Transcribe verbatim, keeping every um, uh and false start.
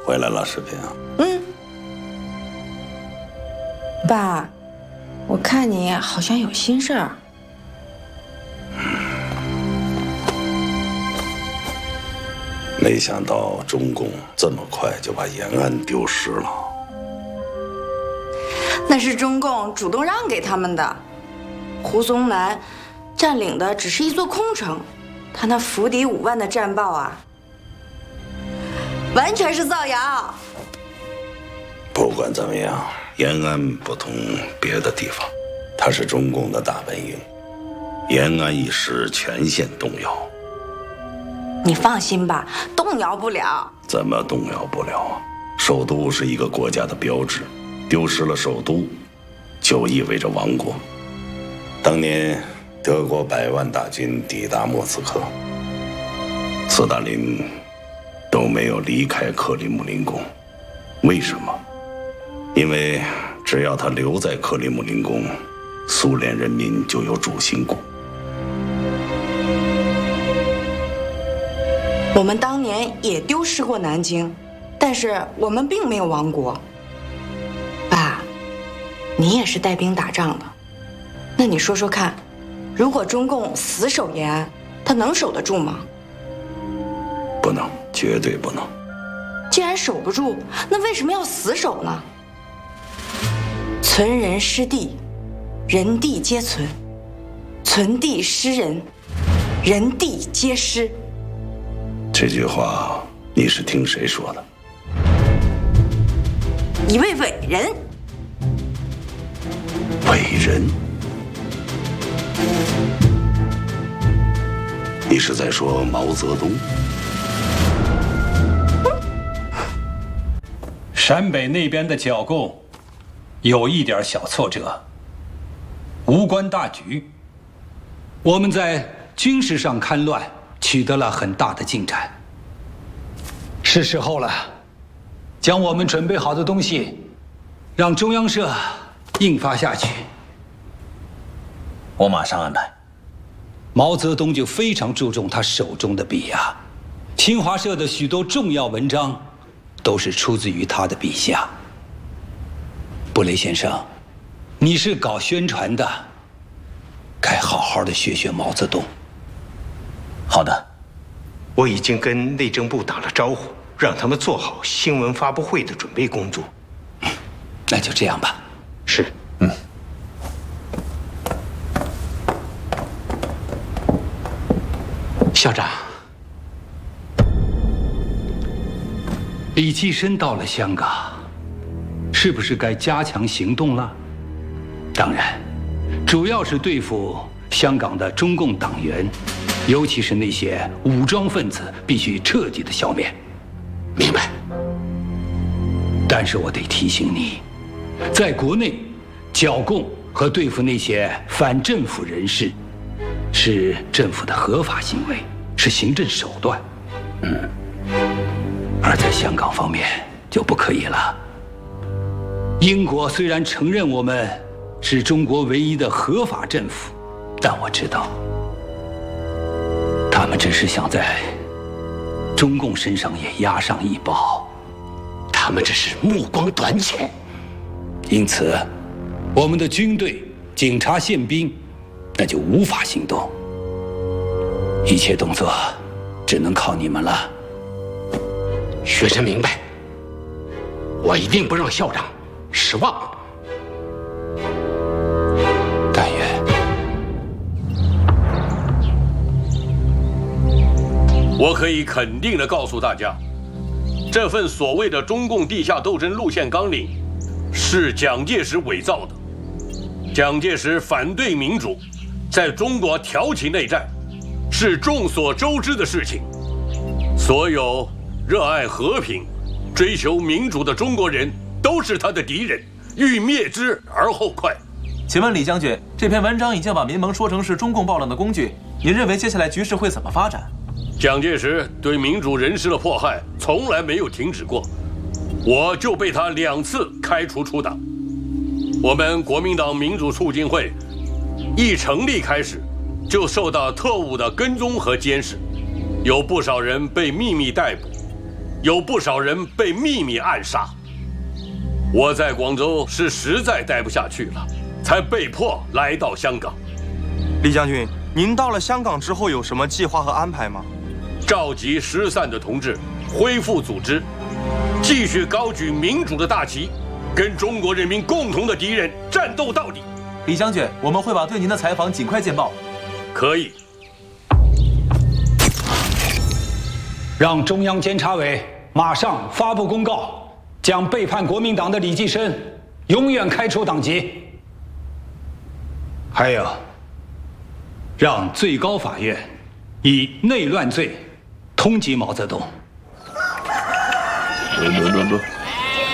回来了，世平。 嗯。爸，我看你好像有心事儿。 没想到中共这么快就把延安丢失了。 那是中共主动让给他们的。胡宗南占领的只是一座空城，他那府邸五万的战报啊，完全是造谣。 不管怎么样，延安不同别的地方，它是中共的大本营，延安一失，全线动摇。 你放心吧，动摇不了。 怎么动摇不了啊？首都是一个国家的标志，丢失了首都，就意味着亡国。当年德国百万大军抵达莫斯科，斯大林都没有离开克里姆林宫，为什么？因为只要他留在克里姆林宫，苏联人民就有主心骨。 我们当年也丢失过南京，但是我们并没有亡国。爸，你也是带兵打仗的，那你说说看，如果中共死守延安，他能守得住吗？ 不能，绝对不能。 既然守不住，那为什么要死守呢？存人失地，人地皆存；存地失人，人地皆失。 这句话你是听谁说的？ 一位伟人。 伟人？你是在说毛泽东？ 陕北那边的剿共有一点小挫折，无关大局。我们在军事上戡乱取得了很大的进展，是时候了，将我们准备好的东西让中央社印发下去。 我马上安排。 毛泽东就非常注重他手中的笔呀，新华社的许多重要文章都是出自于他的笔下。布雷先生，你是搞宣传的，该好好的学学毛泽东。 好的， 我已经跟内政部打了招呼，让他们做好新闻发布会的准备工作。 那就这样吧。 是。 嗯。 校长， 李济深到了香港，是不是该加强行动了？当然，主要是对付香港的中共党员，尤其是那些武装分子，必须彻底的消灭。 明白。 但是我得提醒你，在国内剿共和对付那些反政府人士，是政府的合法行为，是行政手段。嗯。而在香港方面就不可以了。英国虽然承认我们是中国唯一的合法政府，但我知道，他们只是想在中共身上也压上一宝。 他们只是目光短浅。 因此，我们的军队、警察、宪兵，那就无法行动。一切动作只能靠你们了。 学生明白，我一定不让校长失望。 但愿。 我可以肯定地告诉大家，这份所谓的中共地下斗争路线纲领是蒋介石伪造的。蒋介石反对民主，在中国挑起内战，是众所周知的事情。所有热爱和平、追求民主的中国人都是他的敌人，欲灭之而后快。 请问李将军，这篇文章已经把民盟说成是中共暴乱的工具，您认为接下来局势会怎么发展？ 蒋介石对民主人士的迫害从来没有停止过，我就被他两次开除出党。我们国民党民主促进会一成立开始，就受到特务的跟踪和监视，有不少人被秘密逮捕。 有不少人被秘密暗杀。我在广州是实在待不下去了，才被迫来到香港。 李将军，您到了香港之后有什么计划和安排吗？ 召集失散的同志，恢复组织，继续高举民主的大旗，跟中国人民共同的敌人战斗到底。 李将军，我们会把对您的采访尽快见报。 可以。 让中央监察委马上发布公告，将背叛国民党的李济深永远开除党籍。还有，让最高法院以内乱罪通缉毛泽东。 不不不不。